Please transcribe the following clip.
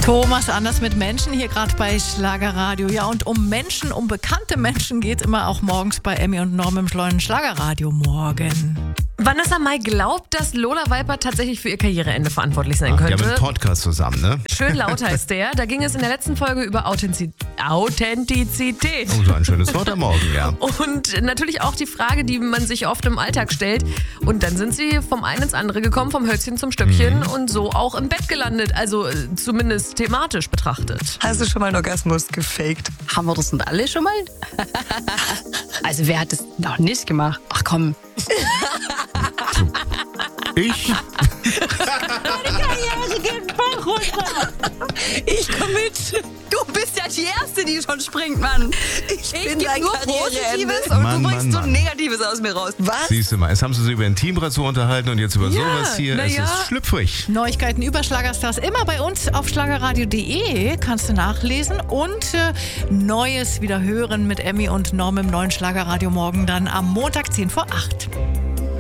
Thomas Anders mit Menschen hier gerade bei Schlagerradio. Ja, und um Menschen, um bekannte Menschen geht es immer auch morgens bei Emmy und Norm im neuen Schlagerradio morgen. Vanessa Mai glaubt, dass Lola Weipert tatsächlich für ihr Karriereende verantwortlich sein könnte. Die haben einen Podcast zusammen, ne? Schön laut heißt der. Da ging es in der letzten Folge über Authentizität. Oh, so ein schönes Wort am Morgen, ja. Und natürlich auch die Frage, die man sich oft im Alltag stellt. Und dann sind sie vom einen ins andere gekommen, vom Hölzchen zum Stöckchen und so auch im Bett gelandet. Also zumindest thematisch betrachtet. Hast du schon mal einen Orgasmus gefaked? Haben wir das nicht alle schon mal? Also wer hat das noch nicht gemacht? Ach komm. Ich? Ich komm mit. Du bist ja die Erste, die schon springt, Mann. Ich bin geb dein nur Karriereende. Positives und Mann, du bringst Mann, so Mann. Negatives aus mir raus. Was? Siehst du mal, jetzt haben sie sich über Intimrasur unterhalten und jetzt über sowas hier. na Es ja. ist schlüpfrig. Neuigkeiten über Schlagerstars immer bei uns auf schlagerradio.de kannst du nachlesen und Neues wieder hören mit Emmy und Norm im neuen Schlagerradio morgen dann am Montag 10 vor 8.